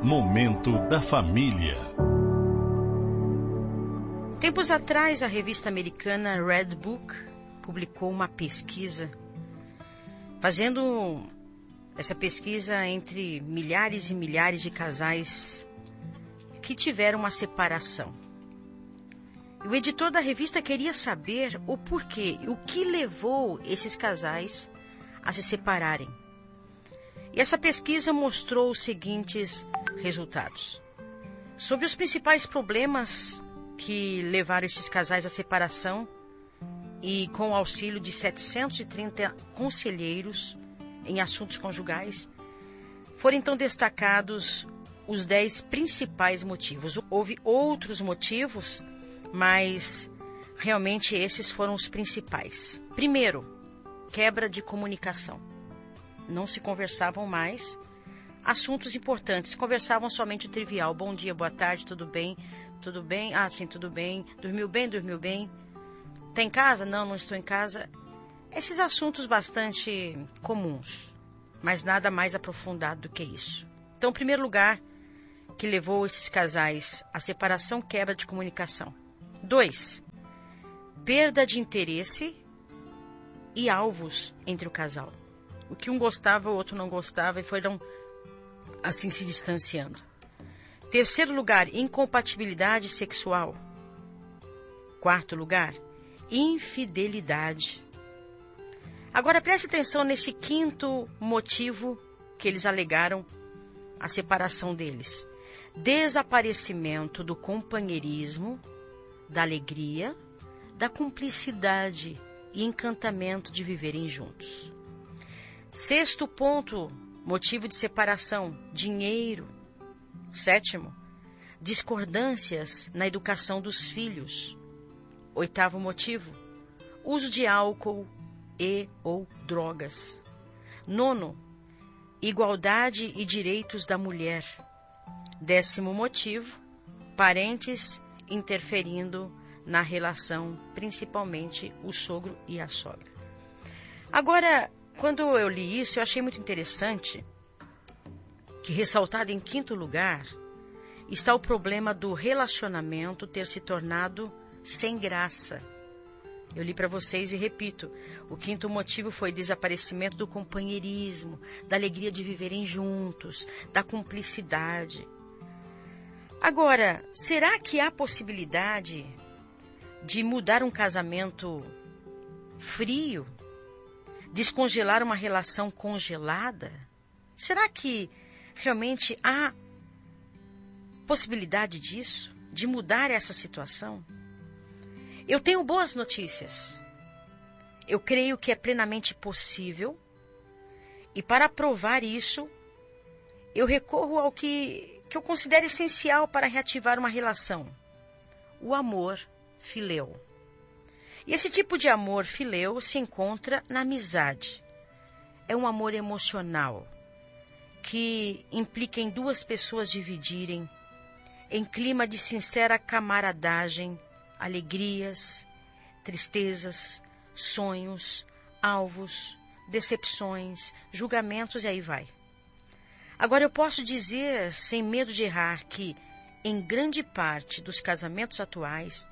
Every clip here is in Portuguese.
Momento da Família. Tempos atrás, a revista americana Red Book publicou uma pesquisa, fazendo essa pesquisa entre milhares e milhares de casais que tiveram uma separação. E o editor da revista queria saber o porquê, o que levou esses casais a se separarem. E essa pesquisa mostrou os seguintes resultados. Sobre os principais problemas que levaram esses casais à separação, e com o auxílio de 730 conselheiros em assuntos conjugais, foram então destacados os 10 principais motivos. Houve outros motivos, mas realmente esses foram os principais. Primeiro, quebra de comunicação. Não se conversavam mais assuntos importantes, conversavam somente o trivial. Bom dia, boa tarde, tudo bem? Tudo bem? Ah, sim, tudo bem. Dormiu bem? Dormiu bem. Tá em casa? Não, não estou em casa. Esses assuntos bastante comuns, mas nada mais aprofundado do que isso. Então, em primeiro lugar, que levou esses casais à separação, quebra de comunicação. 2, perda de interesse e alvos entre o casal. O que um gostava, o outro não gostava e foram assim se distanciando. Terceiro lugar, incompatibilidade sexual. Quarto lugar, infidelidade. Agora preste atenção nesse quinto motivo que eles alegaram a separação deles. Desaparecimento do companheirismo, da alegria, da cumplicidade e encantamento de viverem juntos. Sexto ponto, motivo de separação, dinheiro. Sétimo, discordâncias na educação dos filhos. Oitavo motivo, uso de álcool e ou drogas. Nono, igualdade e direitos da mulher. 10º motivo, parentes interferindo na relação, principalmente o sogro e a sogra. Agora, quando eu li isso, eu achei muito interessante que, ressaltado em quinto lugar, está o problema do relacionamento ter se tornado sem graça. Eu li para vocês e repito, o quinto motivo foi desaparecimento do companheirismo, da alegria de viverem juntos, da cumplicidade. Agora, será que há possibilidade de mudar um casamento frio? Descongelar uma relação congelada? Será que realmente há possibilidade disso? De mudar essa situação? Eu tenho boas notícias. Eu creio que é plenamente possível. E para provar isso, eu recorro ao que eu considero essencial para reativar uma relação. O amor filéu. E esse tipo de amor filéu se encontra na amizade. É um amor emocional que implica em duas pessoas dividirem em clima de sincera camaradagem, alegrias, tristezas, sonhos, alvos, decepções, julgamentos e aí vai. Agora eu posso dizer, sem medo de errar, que em grande parte dos casamentos atuais,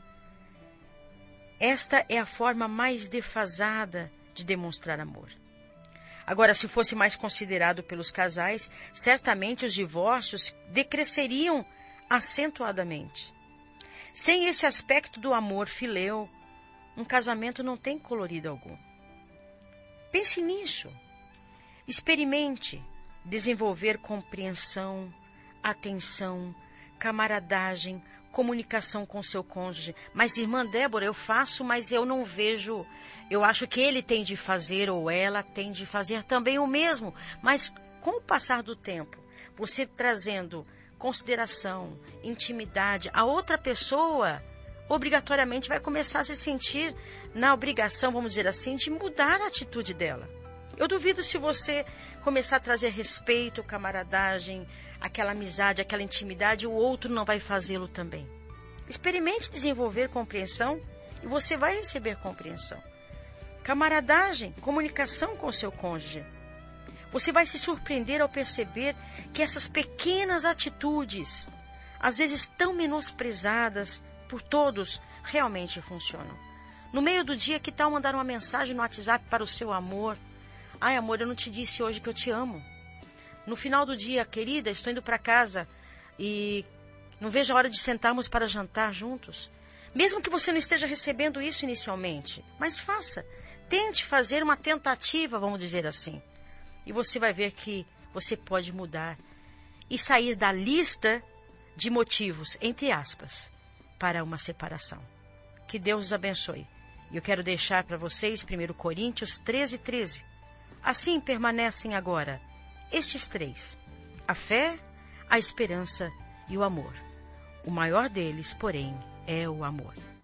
esta é a forma mais defasada de demonstrar amor. Agora, se fosse mais considerado pelos casais, certamente os divórcios decresceriam acentuadamente. Sem esse aspecto do amor filéu, um casamento não tem colorido algum. Pense nisso. Experimente desenvolver compreensão, atenção, camaradagem, comunicação com seu cônjuge. Mas, irmã Débora, eu faço, mas eu não vejo. Eu acho que ele tem de fazer ou ela tem de fazer também o mesmo. Mas, com o passar do tempo, você trazendo consideração, intimidade, a outra pessoa obrigatoriamente vai começar a se sentir na obrigação, vamos dizer assim, de mudar a atitude dela. Eu duvido se você começar a trazer respeito, camaradagem, aquela amizade, aquela intimidade, o outro não vai fazê-lo também. Experimente desenvolver compreensão e você vai receber compreensão. Camaradagem, comunicação com o seu cônjuge. Você vai se surpreender ao perceber que essas pequenas atitudes, às vezes tão menosprezadas por todos, realmente funcionam. No meio do dia, que tal mandar uma mensagem no WhatsApp para o seu amor? Ai, amor, eu não te disse hoje que eu te amo. No final do dia, querida, estou indo para casa e não vejo a hora de sentarmos para jantar juntos. Mesmo que você não esteja recebendo isso inicialmente, mas faça. Tente fazer uma tentativa, vamos dizer assim. E você vai ver que você pode mudar e sair da lista de motivos, entre aspas, para uma separação. Que Deus os abençoe. E eu quero deixar para vocês 1 Coríntios 13:13. Assim permanecem agora estes três: a fé, a esperança e o amor. O maior deles, porém, é o amor.